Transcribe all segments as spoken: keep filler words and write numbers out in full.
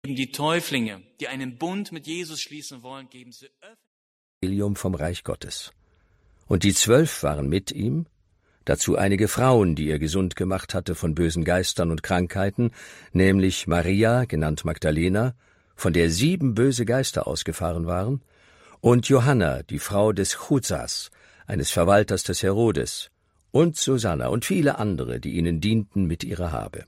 Die Täuflinge, die einen Bund mit Jesus schließen wollen, geben sie Evangelium vom Reich Gottes. Und die Zwölf waren mit ihm, dazu einige Frauen, die er gesund gemacht hatte von bösen Geistern und Krankheiten, nämlich Maria, genannt Magdalena, von der sieben böse Geister ausgefahren waren, und Johanna, die Frau des Chuzas, eines Verwalters des Herodes, und Susanna und viele andere, die ihnen dienten mit ihrer Habe.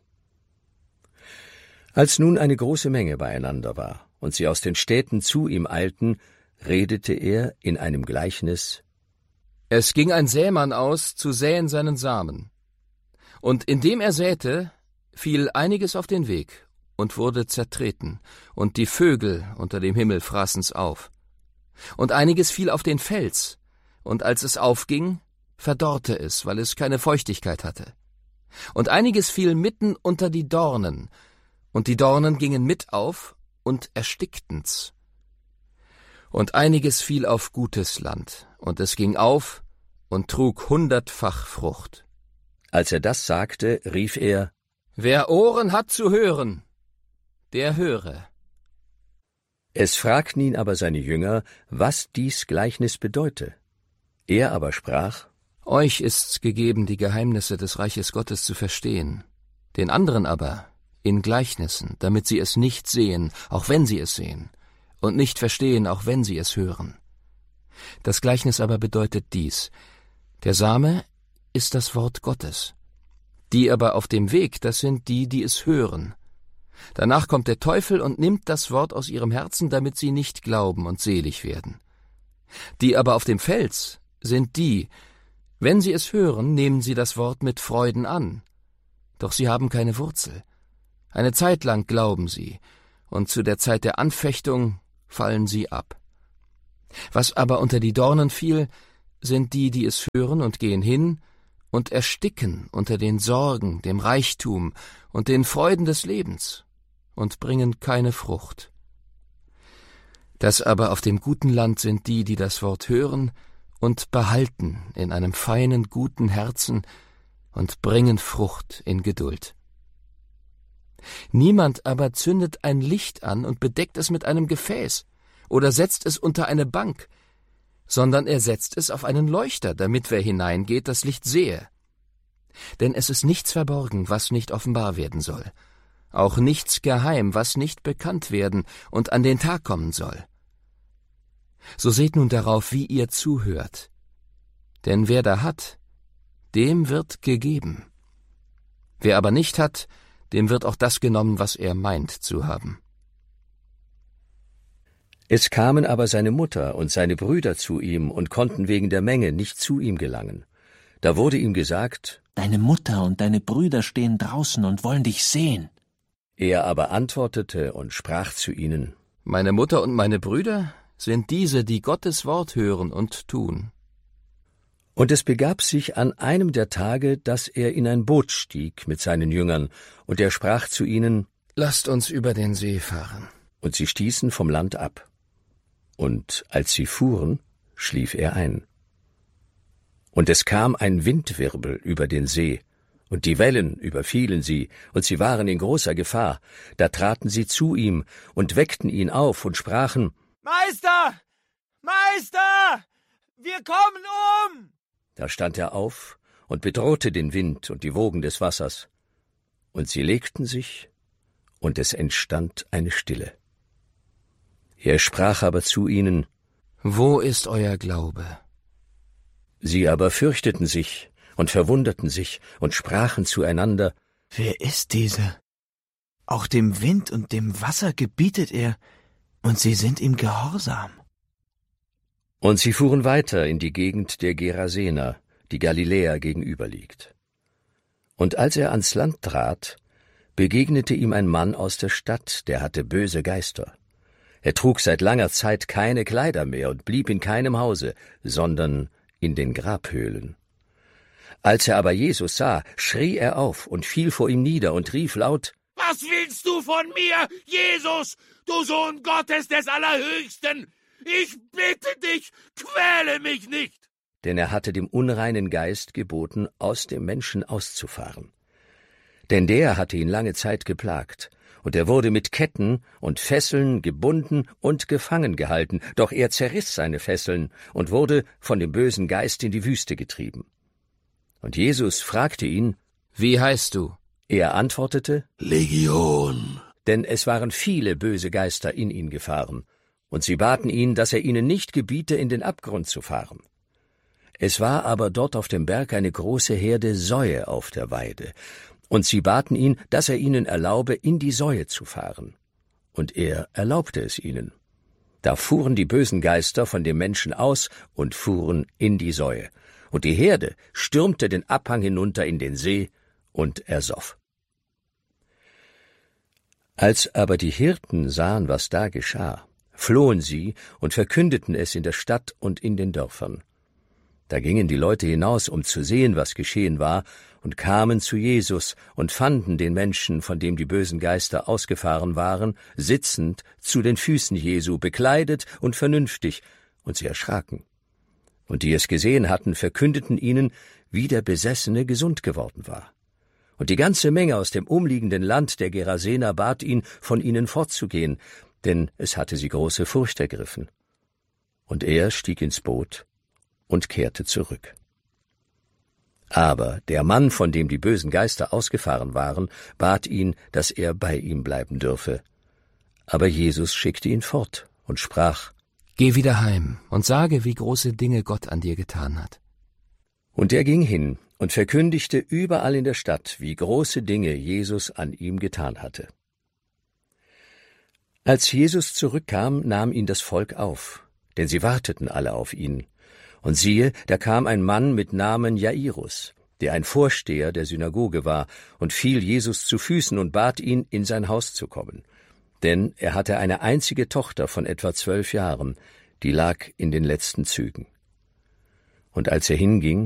Als nun eine große Menge beieinander war und sie aus den Städten zu ihm eilten, redete er in einem Gleichnis: Es ging ein Sämann aus, zu säen seinen Samen. Und indem er säte, fiel einiges auf den Weg und wurde zertreten, und die Vögel unter dem Himmel fraßen's auf. Und einiges fiel auf den Fels, und als es aufging, verdorrte es, weil es keine Feuchtigkeit hatte. Und einiges fiel mitten unter die Dornen, und die Dornen gingen mit auf und erstickten's. Und einiges fiel auf gutes Land, und es ging auf und trug hundertfach Frucht. Als er das sagte, rief er: Wer Ohren hat zu hören, der höre. Es fragten ihn aber seine Jünger, was dies Gleichnis bedeute. Er aber sprach: Euch ist's gegeben, die Geheimnisse des Reiches Gottes zu verstehen, den anderen aber in Gleichnissen, damit sie es nicht sehen, auch wenn sie es sehen, und nicht verstehen, auch wenn sie es hören. Das Gleichnis aber bedeutet dies: Der Same ist das Wort Gottes. Die aber auf dem Weg, das sind die, die es hören. Danach kommt der Teufel und nimmt das Wort aus ihrem Herzen, damit sie nicht glauben und selig werden. Die aber auf dem Fels sind die, wenn sie es hören, nehmen sie das Wort mit Freuden an. Doch sie haben keine Wurzel. Eine Zeit lang glauben sie, und zu der Zeit der Anfechtung fallen sie ab. Was aber unter die Dornen fiel, sind die, die es hören und gehen hin und ersticken unter den Sorgen, dem Reichtum und den Freuden des Lebens und bringen keine Frucht. Das aber auf dem guten Land sind die, die das Wort hören und behalten in einem feinen, guten Herzen und bringen Frucht in Geduld. Niemand aber zündet ein Licht an und bedeckt es mit einem Gefäß oder setzt es unter eine Bank, sondern er setzt es auf einen Leuchter, damit wer hineingeht, das Licht sehe. Denn es ist nichts verborgen, was nicht offenbar werden soll, auch nichts geheim, was nicht bekannt werden und an den Tag kommen soll. So seht nun darauf, wie ihr zuhört. Denn wer da hat, dem wird gegeben. Wer aber nicht hat, dem wird auch das genommen, was er meint zu haben. Es kamen aber seine Mutter und seine Brüder zu ihm und konnten wegen der Menge nicht zu ihm gelangen. Da wurde ihm gesagt: Deine Mutter und deine Brüder stehen draußen und wollen dich sehen. Er aber antwortete und sprach zu ihnen: Meine Mutter und meine Brüder sind diese, die Gottes Wort hören und tun. Und es begab sich an einem der Tage, dass er in ein Boot stieg mit seinen Jüngern, und er sprach zu ihnen: Lasst uns über den See fahren. Und sie stießen vom Land ab. Und als sie fuhren, schlief er ein. Und es kam ein Windwirbel über den See, und die Wellen überfielen sie, und sie waren in großer Gefahr. Da traten sie zu ihm und weckten ihn auf und sprachen: Meister! Meister! Wir kommen um! Da stand er auf und bedrohte den Wind und die Wogen des Wassers. Und sie legten sich, und es entstand eine Stille. Er sprach aber zu ihnen: Wo ist euer Glaube? Sie aber fürchteten sich und verwunderten sich und sprachen zueinander: Wer ist dieser? Auch dem Wind und dem Wasser gebietet er, und sie sind ihm gehorsam. Und sie fuhren weiter in die Gegend der Gerasener, die Galiläa gegenüber liegt. Und als er ans Land trat, begegnete ihm ein Mann aus der Stadt, der hatte böse Geister. Er trug seit langer Zeit keine Kleider mehr und blieb in keinem Hause, sondern in den Grabhöhlen. Als er aber Jesus sah, schrie er auf und fiel vor ihm nieder und rief laut: Was willst du von mir, Jesus, du Sohn Gottes des Allerhöchsten? Ich bitte dich, quäle mich nicht! Denn er hatte dem unreinen Geist geboten, aus dem Menschen auszufahren. Denn der hatte ihn lange Zeit geplagt, und er wurde mit Ketten und Fesseln gebunden und gefangen gehalten, doch er zerriss seine Fesseln und wurde von dem bösen Geist in die Wüste getrieben. Und Jesus fragte ihn: Wie heißt du? Er antwortete: Legion. Denn es waren viele böse Geister in ihn gefahren, und sie baten ihn, dass er ihnen nicht gebiete, in den Abgrund zu fahren. Es war aber dort auf dem Berg eine große Herde Säue auf der Weide, und sie baten ihn, dass er ihnen erlaube, in die Säue zu fahren. Und er erlaubte es ihnen. Da fuhren die bösen Geister von dem Menschen aus und fuhren in die Säue, und die Herde stürmte den Abhang hinunter in den See und ersoff. Als aber die Hirten sahen, was da geschah, flohen sie und verkündeten es in der Stadt und in den Dörfern. Da gingen die Leute hinaus, um zu sehen, was geschehen war, und kamen zu Jesus und fanden den Menschen, von dem die bösen Geister ausgefahren waren, sitzend zu den Füßen Jesu, bekleidet und vernünftig, und sie erschraken. Und die es gesehen hatten, verkündeten ihnen, wie der Besessene gesund geworden war. Und die ganze Menge aus dem umliegenden Land der Gerasener bat ihn, von ihnen fortzugehen, denn es hatte sie große Furcht ergriffen. Und er stieg ins Boot und kehrte zurück. Aber der Mann, von dem die bösen Geister ausgefahren waren, bat ihn, dass er bei ihm bleiben dürfe. Aber Jesus schickte ihn fort und sprach: Geh wieder heim und sage, wie große Dinge Gott an dir getan hat. Und er ging hin und verkündigte überall in der Stadt, wie große Dinge Jesus an ihm getan hatte. Als Jesus zurückkam, nahm ihn das Volk auf, denn sie warteten alle auf ihn. Und siehe, da kam ein Mann mit Namen Jairus, der ein Vorsteher der Synagoge war, und fiel Jesus zu Füßen und bat ihn, in sein Haus zu kommen. Denn er hatte eine einzige Tochter von etwa zwölf Jahren, die lag in den letzten Zügen. Und als er hinging,